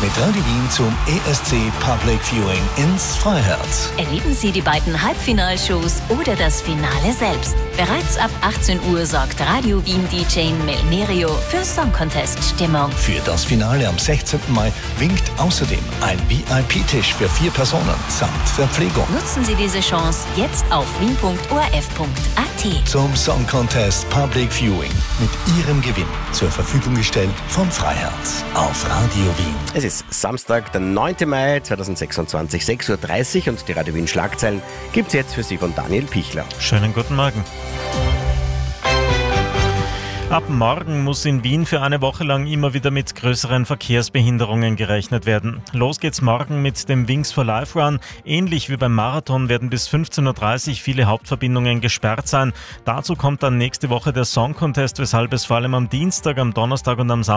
mit Radio Wien zum ESC Public Viewing ins Freiherz. Erleben Sie die beiden Halbfinalshows oder das Finale selbst. Bereits ab 18 Uhr sorgt Radio Wien DJ Mel Nerio für Song Contest Stimmung. Für das Finale am 16. Mai winkt außerdem ein VIP-Tisch für 4 Personen samt Verpflegung. Nutzen Sie diese Chance jetzt auf wien.orf.at. Zum Song Contest Public Viewing mit Ihrem Gewinn zur Verfügung gestellt vom Freiherz auf Radio Wien. Es ist Samstag, der 9. Mai 2026, 6:30 Uhr und die Radio Wien Schlagzeilen gibt es jetzt für Sie von Daniel Pichler. Schönen guten Morgen. Ab morgen muss in Wien für eine Woche lang immer wieder mit größeren Verkehrsbehinderungen gerechnet werden. Los geht's morgen mit dem Wings for Life Run. Ähnlich wie beim Marathon werden bis 15:30 Uhr viele Hauptverbindungen gesperrt sein. Dazu kommt dann nächste Woche der Song Contest, weshalb es vor allem am Dienstag, am Donnerstag und am Samstag